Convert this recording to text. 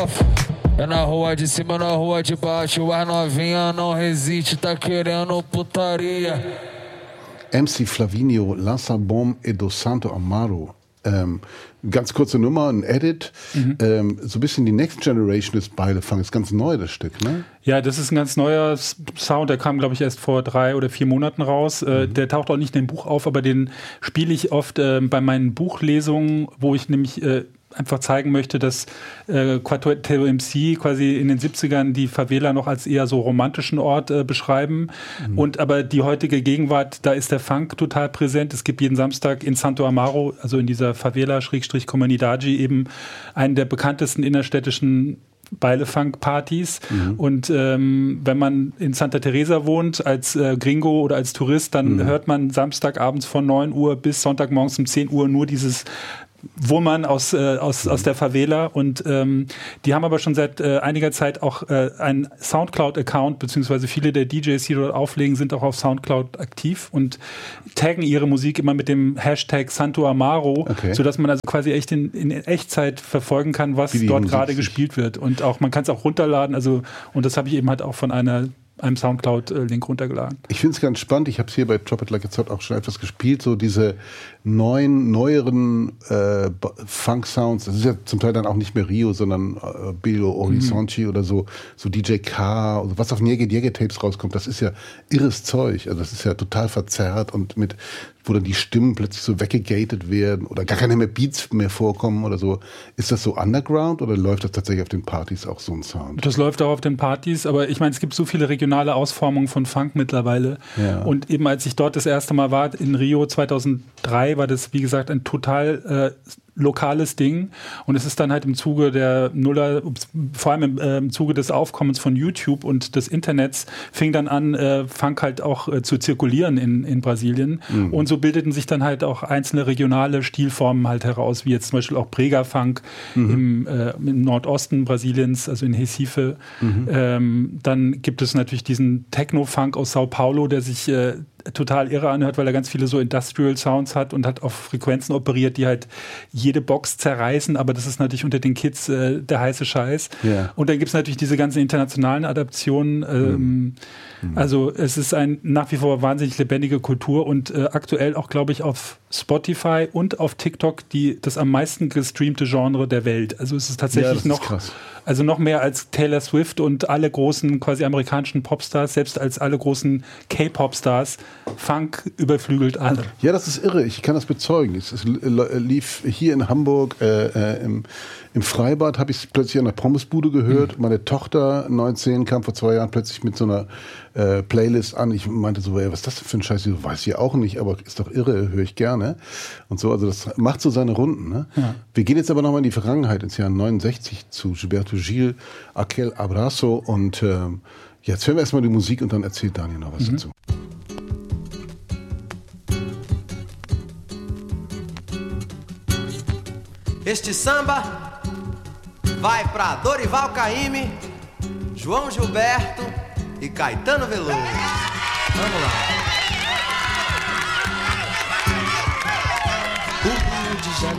É na rua de cima, na rua de baixo. As novinha não resiste, tá querendo putaria. MC Flavinio, Lassa Bom e do Santo Amaro. Ganz kurze Nummer, ein Edit. So ein bisschen die Next Generation des Beilefang. Ist ganz neu, das Stück, ne? Ja, das ist ein ganz neuer Sound. Der kam, glaube ich, erst vor 3 oder 4 Monaten raus. Der taucht auch nicht in dem Buch auf, aber den spiele ich oft bei meinen Buchlesungen, wo ich nämlich einfach zeigen möchte, dass Quartetto MC quasi in den 70ern die Favela noch als eher so romantischen Ort beschreiben. Und aber die heutige Gegenwart, da ist der Funk total präsent. Es gibt jeden Samstag in Santo Amaro, also in dieser Favela-Comunidade, eben einen der bekanntesten innerstädtischen Beilefunk-Partys. Und wenn man in Santa Teresa wohnt, als Gringo oder als Tourist, dann hört man samstagabends von 9 Uhr bis Sonntagmorgens um 10 Uhr nur dieses Wummern aus der Favela. Und die haben aber schon seit einiger Zeit auch einen Soundcloud-Account, beziehungsweise viele der DJs, die dort auflegen, sind auch auf Soundcloud aktiv und taggen ihre Musik immer mit dem Hashtag Santo Amaro, sodass man also quasi echt in Echtzeit verfolgen kann, was dort gerade gespielt wird. Und auch man kann es auch runterladen. Also, und das habe ich eben halt auch von einem Soundcloud-Link runtergeladen. Ich finde es ganz spannend. Ich habe es hier bei Drop It Like It's Hot auch schon etwas gespielt. So diese neueren Funk-Sounds. Das ist ja zum Teil dann auch nicht mehr Rio, sondern Belo Horizonte oder so DJ K, also was auf Njege-Tapes rauskommt. Das ist ja irres Zeug. Also das ist ja total verzerrt und wo dann die Stimmen plötzlich so weggegatet werden oder gar keine mehr Beats mehr vorkommen oder so. Ist das so underground oder läuft das tatsächlich auf den Partys auch so ein Sound? Das läuft auch auf den Partys, aber ich meine, es gibt so viele regionale Ausformungen von Funk mittlerweile. Ja. Und eben als ich dort das erste Mal war, in Rio 2003, war das, wie gesagt, ein total lokales Ding. Und es ist dann halt im Zuge der Nuller, vor allem im Zuge des Aufkommens von YouTube und des Internets, fing dann an, Funk halt auch zu zirkulieren in Brasilien. Und so bildeten sich dann halt auch einzelne regionale Stilformen halt heraus, wie jetzt zum Beispiel auch Brega-Funk im Nordosten Brasiliens, also in Recife. Dann gibt es natürlich diesen Techno-Funk aus Sao Paulo, der sich total irre anhört, weil er ganz viele so Industrial Sounds hat und hat auf Frequenzen operiert, die halt jede Box zerreißen, aber das ist natürlich unter den Kids der heiße Scheiß. Yeah. Und dann gibt es natürlich diese ganzen internationalen Adaptionen. Also es ist eine nach wie vor wahnsinnig lebendige Kultur und aktuell auch, glaube ich, auf Spotify und auf TikTok das am meisten gestreamte Genre der Welt. Also es ist tatsächlich noch mehr als Taylor Swift und alle großen quasi amerikanischen Popstars, selbst als alle großen K-Pop-Stars. Funk überflügelt alle. Ja, das ist irre. Ich kann das bezeugen. Es lief hier in Hamburg im Freibad, habe ich es plötzlich an der Pommesbude gehört. Meine Tochter, 19, kam vor 2 Jahren plötzlich mit so einer Playlist an. Ich meinte so, was ist das denn für ein Scheiß? Ich weiß ich auch nicht, aber ist doch irre, höre ich gerne. Und so, also das macht so seine Runden. Ne? Ja. Wir gehen jetzt aber nochmal in die Vergangenheit, ins Jahr 69 zu Gilberto Gil, Aquel Abraço und jetzt hören wir erstmal die Musik und dann erzählt Daniel noch was dazu. Este samba vai pra Dorival Caymmi, João Gilberto e Caetano Veloso. Vamos lá. O Rio de